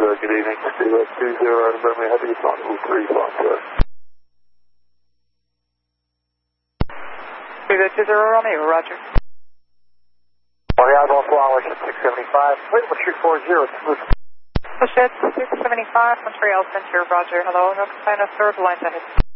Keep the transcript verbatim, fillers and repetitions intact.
uh, good evening. Steve two zero, Birmingham Heavy, on three five zero. Steve two zero, Romeo, roger. Montreal, Golf Long, Wishing six seventy-five, wait, one three four zero, smooth. Push it, six seventy-five, Montreal Center, roger. Hello, no consign of third line ahead.